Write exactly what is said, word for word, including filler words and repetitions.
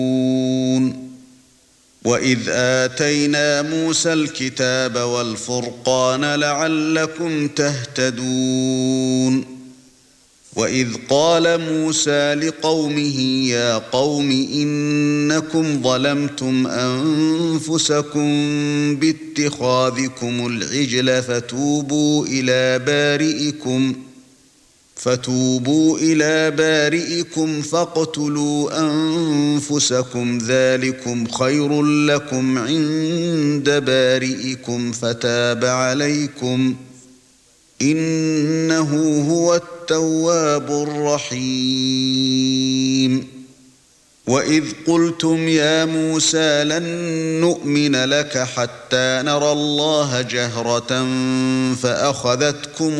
وَإِذْ آتَيْنَا مُوسَى الْكِتَابَ وَالْفُرْقَانَ لَعَلَّكُمْ تَهْتَدُونَ وَإِذْ قَالَ مُوسَى لِقَوْمِهِ يَا قَوْمِ إِنَّكُمْ ظَلَمْتُمْ أَنفُسَكُمْ بِاتِّخَاذِكُمُ الْعِجْلَ فَتُوبُوا إِلَى بَارِئِكُمْ فتوبوا إلى بارئكم فاقتلوا أنفسكم ذلكم خير لكم عند بارئكم فتاب عليكم إنه هو التواب الرحيم وَإِذْ قُلْتُمْ يَا مُوسَى لَن نُّؤْمِنَ لَكَ حَتَّى نَرَى اللَّهَ جَهْرَةً فَأَخَذَتْكُمُ